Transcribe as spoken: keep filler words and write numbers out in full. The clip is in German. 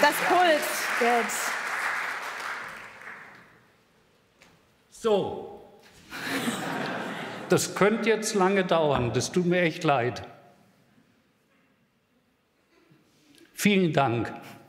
Das Pult jetzt. So. Das könnte jetzt lange dauern. Das tut mir echt leid. Vielen Dank.